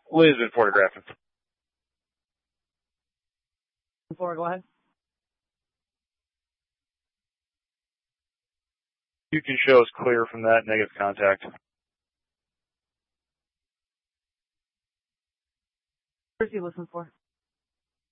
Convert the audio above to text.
Liz been photographing. 4, go ahead. You can show us clear from that negative contact. Where's he listening for?